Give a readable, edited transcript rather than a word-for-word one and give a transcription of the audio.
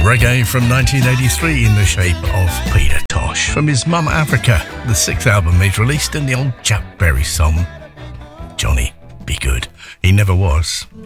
Reggae from 1983 in the shape of Peter Tosh from his Mum Africa, the sixth album he's released, in the old Jack Berry song, Johnny Be Good. He never was.